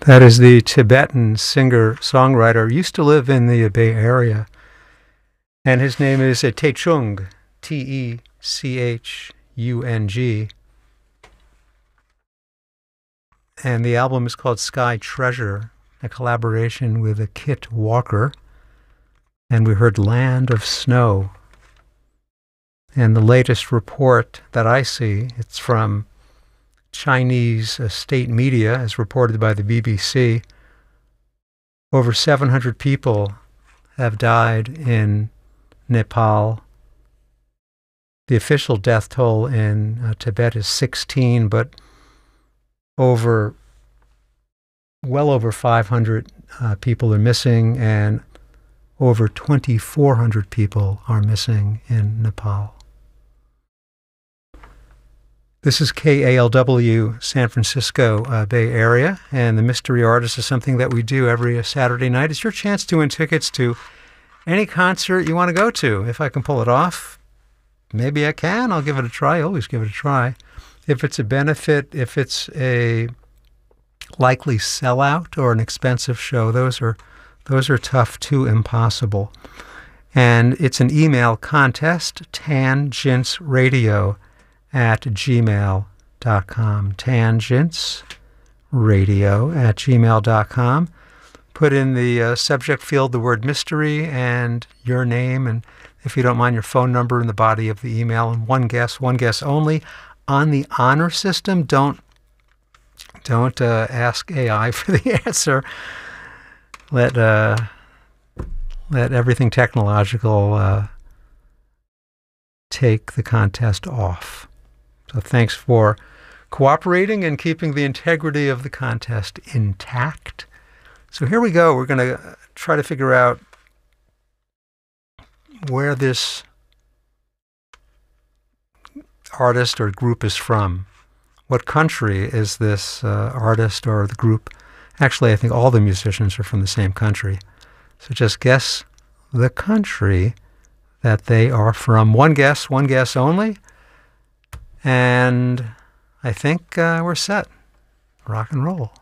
That is the Tibetan singer-songwriter, used to live in the Bay Area. And his name is Techung, T-E-C-H-U-N-G. And the album is called Sky Treasure, a collaboration with Kit Walker. And we heard Land of Snow. And the latest report that I see, it's from Chinese state media, as reported by the BBC. Over 700 people have died in Nepal. The official death toll in Tibet is 16, but well over 500 people are missing, and over 2,400 people are missing in Nepal. This is KALW, San Francisco Bay Area, and the Mystery Artist is something that we do every Saturday night. It's your chance to win tickets to any concert you want to go to. If I can pull it off, maybe I can. I'll give it a try. I always give it a try. If it's a benefit, if it's a likely sellout or an expensive show, those are tough to impossible. And it's an email contest, tangentsradio@gmail.com. tangentsradio@gmail.com. Put in the subject field the word mystery and your name, and if you don't mind, your phone number in the body of the email, and one guess only. On the honor system, don't ask AI for the answer. Let everything technological take the contest off. So thanks for cooperating and keeping the integrity of the contest intact. So here we go. We're going to try to figure out where this artist or group is from. What country is this artist or the group? Actually, I think all the musicians are from the same country. So just guess the country that they are from. One guess only. And I think we're set. Rock and roll.